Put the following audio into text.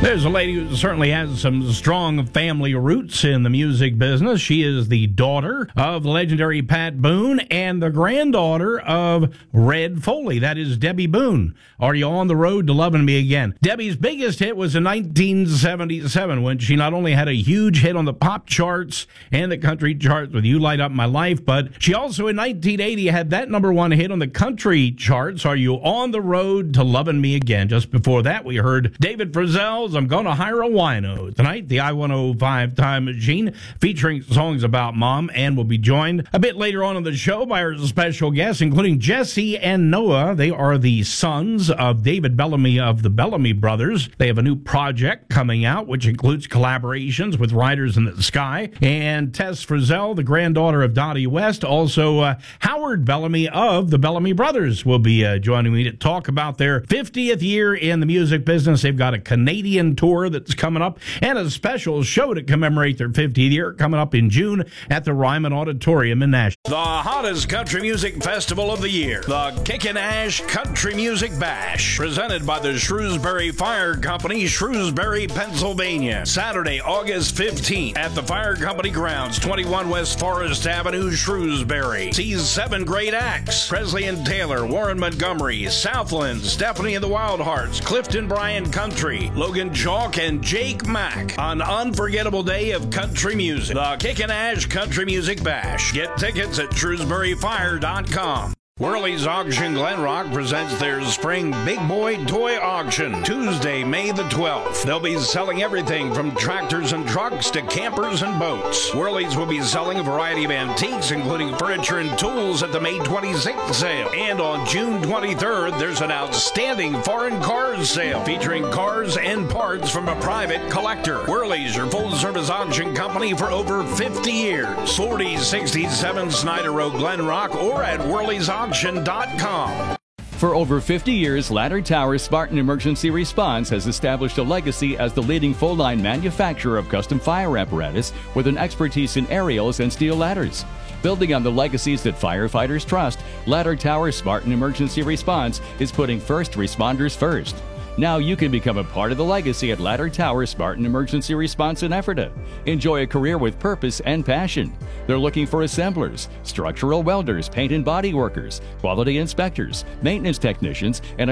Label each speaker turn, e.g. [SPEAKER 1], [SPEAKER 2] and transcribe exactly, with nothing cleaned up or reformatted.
[SPEAKER 1] There's a lady who certainly has some strong family roots in the music business. She is the daughter of the legendary Pat Boone and the granddaughter of Red Foley. That is Debbie Boone. Are you on the road to loving me again? Debbie's biggest hit was in nineteen seventy-seven when she not only had a huge hit on the pop charts and the country charts with You Light Up My Life, but she also in nineteen eighty had that number one hit on the country charts, Are You on the Road to Loving Me Again? Just before that, we heard David Frizzell's I'm Gonna Hire a Wino. Tonight, the I one oh five Time Machine featuring songs about mom, and we'll be joined a bit later on in the show by our special guests, including Jesse and Noah. They are the sons of David Bellamy of the Bellamy Brothers. They have a new project coming out, which includes collaborations with Riders in the Sky. And Tess Frizzell, the granddaughter of Dottie West, also uh, Howard Bellamy of the Bellamy Brothers will be uh, joining me to talk about their fiftieth year in the music business. They've got a Canadian tour that's coming up and a special show to commemorate their fiftieth year coming up in June at the Ryman Auditorium in Nashville. The hottest country music festival of the year, the Kickin' Ash Country Music Bash, presented by the Shrewsbury Fire Company, Shrewsbury, Pennsylvania. Saturday, August fifteenth at the Fire Company grounds, twenty-one West Forest Avenue, Shrewsbury. See seven great acts: Presley and Taylor, Warren Montgomery, Southland, Stephanie and the Wild Hearts, Clifton Bryan Country, Logan Chalk, and Jake Mack. An unforgettable day of country music. The Kickin' Ash Country Music Bash. Get tickets at shrewsbury fire dot com. Worley's Auction Glen Rock presents their spring Big Boy Toy Auction, Tuesday, May the twelfth. They'll be selling everything from tractors and trucks to campers and boats. Worley's will be selling a variety of antiques, including furniture and tools at the May twenty-sixth sale. And on June twenty-third, there's an outstanding foreign cars sale featuring cars and parts from a private collector. Worley's, your full-service auction company for over fifty years. forty sixty-seven Snyder Road, Glen Rock, or at Worley's Auction dot com.
[SPEAKER 2] For over fifty years, Ladder Tower Spartan Emergency Response has established a legacy as the leading full-line manufacturer of custom fire apparatus with an expertise in aerials and steel ladders. Building on the legacies that firefighters trust, Ladder Tower Spartan Emergency Response is putting first responders first. Now you can become a part of the legacy at Ladder Tower Spartan Emergency Response in Ephrata. Enjoy a career with purpose and passion. They're looking for assemblers, structural welders, paint and body workers, quality inspectors, maintenance technicians, and